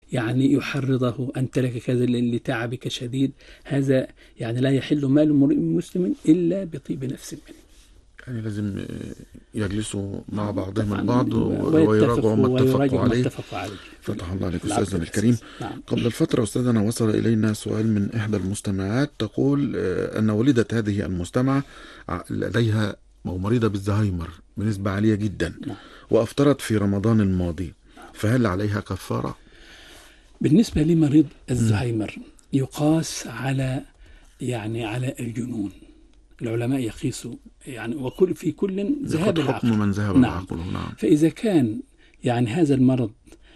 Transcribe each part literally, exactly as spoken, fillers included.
يعني يحرضه أنت لك كذا لتعبك شديد، هذا يعني لا يحل مال امرئ مسلم إلا بطيب نفس منه. يعني لازم يجلسوا مع بعضهم طبعا البعض ويراجعوا ويتفقوا ما اتفقوا ويراجعوا ما عليه. اتفقوا عليه في فتح الله عليك في العقد أستاذنا الكريم. الأساسي. نعم. قبل الفترة أستاذنا وصل إلينا سؤال من إحدى المستمعات تقول آه، أن والدة هذه المستمعة ع- لديها أو مريضة بالزهايمر بنسبة عالية جدا، نعم. وأفطرت في رمضان الماضي، فهل عليها كفارة؟ بالنسبة لمريض مم. الزهايمر يقاس على يعني على الجنون. العلماء يقيسوا يعني وكل في كل ذهاب ياخد العقل. حكم من ذهب نعم. بعقله. نعم. فإذا كان يعني هذا المرض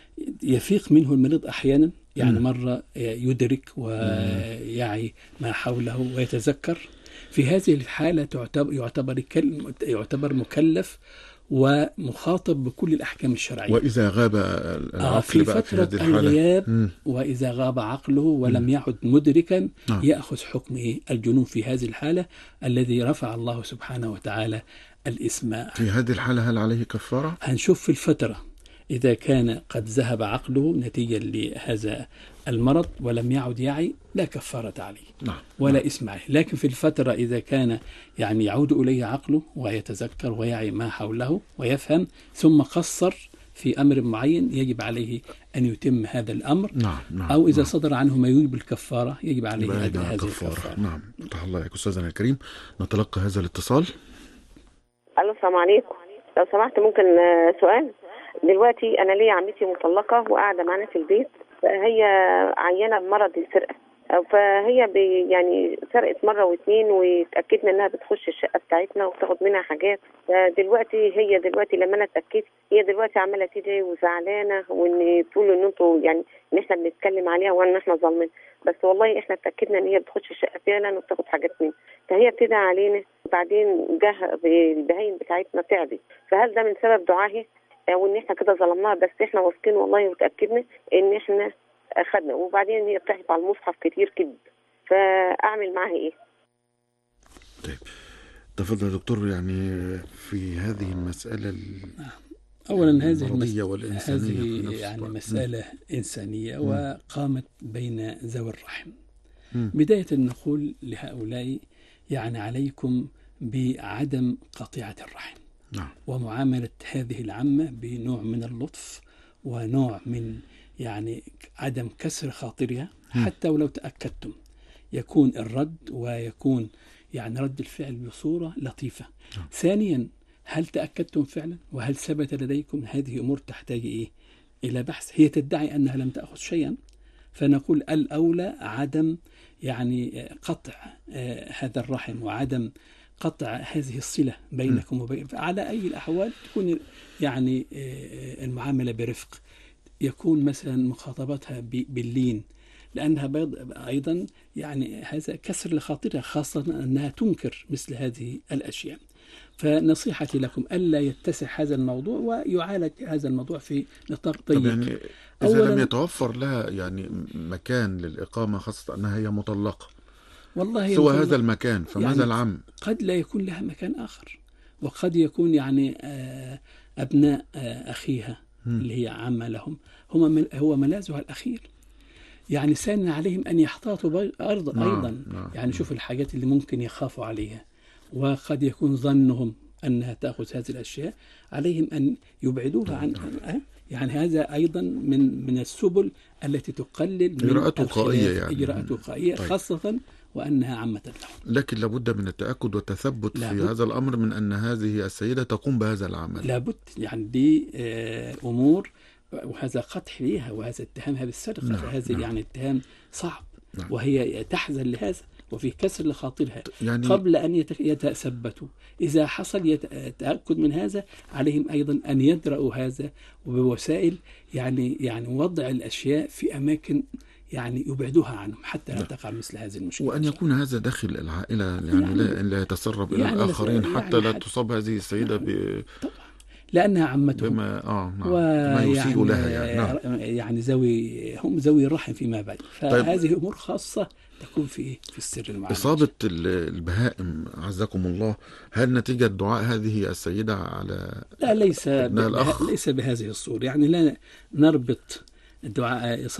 يفيق منه المريض أحيانا، يعني مم. مرة يدرك مم. ويعي ما حوله ويتذكر، في هذه الحالة تعتبر يعتبر يعتبر مكلف ومخاطب بكل الأحكام الشرعية. وإذا غاب آه العقل في بقى في فترة هذه الحالة؟ الغياب مم. وإذا غاب عقله ولم مم. يعد مدركا نعم. يأخذ حكم إيه؟ الجنون في هذه الحالة الذي رفع الله سبحانه وتعالى الإثم. في هذه الحالة هل عليه كفارة؟ هنشوف في الفترة إذا كان قد ذهب عقله نتيجة لهذا المرض ولم يعد يعي لا كفارة عليه نعم. ولا نعم. إثم عليه. لكن في الفترة إذا كان يعني يعود إليه عقله ويتذكر ويعي ما حوله ويفهم ثم قصر في أمر معين يجب عليه أن يتم هذا الأمر. نعم. نعم. أو إذا نعم. صدر عنه ما يوجب الكفارة يجب عليه يبقى أداء هذه هذه كفارة. الكفارة. نعم. فتح الله عليك أستاذنا الكريم. نتلقى هذا الاتصال. الو السلام عليكم. لو سمحت ممكن آه، سؤال. دلوقتي انا ليا عمتي مطلقه وقاعده معانا في البيت، هي عيانه بمرض السرقه، فهي بي يعني سرقت مره واثنين واتاكدنا انها بتخش الشقه بتاعتنا وبتاخد منها حاجات. دلوقتي هي دلوقتي لما انا اتاكدت هي دلوقتي عماله تيجي وزعلانه وان بتقول ان انتوا يعني ان احنا بنتكلم عليها وان احنا ظالمين، بس والله احنا اتاكدنا ان هي بتخش الشقه فعلا وبتاخد حاجات منها، فهي بتدعي علينا وبعدين جه البهايم بتاعتنا تعبت، فهل ده من سبب دعائها وان احنا كده ظلمناها؟ بس احنا واثقين والله وتاكدنا ان احنا اخذنا، وبعدين هي بتحلف على المصحف كتير كده، فاعمل معاها ايه؟ طيب تفضل يا دكتور. يعني في هذه المسألة أولا هذه المرضية المس... والإنسانية في هذه نفس يعني الوقت. مسألة إنسانية مم. وقامت بين ذوي الرحم. مم. بداية نقول لهؤلاء يعني عليكم بعدم قطيعة الرحم. نعم. ومعاملة هذه العمة بنوع من اللطف ونوع من يعني عدم كسر خاطرها، حتى ولو تأكدتم يكون الرد ويكون يعني رد الفعل بصورة لطيفة. نعم. ثانيا هل تأكدتم فعلا وهل ثبت لديكم؟ هذه أمور تحتاج إيه؟ إلى بحث. هي تدعي أنها لم تأخذ شيئا، فنقول الأولى عدم يعني قطع هذا الرحم وعدم قطع هذه الصلة بينكم وبين. على أي الأحوال تكون يعني المعاملة برفق، يكون مثلا مخاطبتها باللين، لأنها أيضا يعني هذا كسر لخاطرها، خاصة أنها تنكر مثل هذه الأشياء. فنصيحتي لكم ألا يتسع هذا الموضوع ويعالج هذا الموضوع في نطاق ضيق. طب يعني إذا لم يتوفر لها يعني مكان للإقامة، خاصة أنها هي مطلقة والله سوى هذا المكان، فماذا يعني العم؟ قد لا يكون لها مكان آخر، وقد يكون يعني أبناء أخيها م. اللي هي عامة لهم هم هو ملاذها الأخير. يعني سان عليهم أن يحتاطوا أرض نعم. أيضا. نعم. يعني شوف الحاجات اللي ممكن يخافوا عليها، وقد يكون ظنهم أنها تأخذ هذه الأشياء، عليهم أن يبعدوها عن نعم. يعني هذا أيضا من من السبل التي تقلل من إجراءات وقائية، يعني إجراءات وقائية. طيب. خاصة وأنها عامة لهم. لكن لابد من التأكد والتثبت في هذا الأمر من أن هذه السيدة تقوم بهذا العمل. لابد، يعني دي أمور، وهذا قدح ليها وهذا اتهامها بالسرقة. نعم. هذا نعم. يعني اتهام صعب. نعم. وهي تحزن لهذا وفي كسر لخاطرها يعني قبل أن يتثبتوا. إذا حصل التأكد من هذا عليهم أيضا أن يدرأوا هذا وبوسائل يعني يعني وضع الأشياء في أماكن يعني يبعدوها عنهم حتى لا تقع مثل هذه المشكلة. وأن يكون هذا داخل العائلة، يعني, يعني لا, لا يتسرب إلى يعني الآخرين حتى يعني لا تصاب هذه السيدة ب طبعا لأنها عمتهم بما آه نعم. ما يسيء لها يعني. نعم. يعني ذوي هم ذوي الرحم فيما بعد، فهذه طيب. أمور خاصة تكون في في السر المعالج. إصابة البهائم عزكم الله، هل نتيجة دعاء هذه السيدة على لا ليس به... ليس بهذه الصورة، يعني لا نربط الدعاء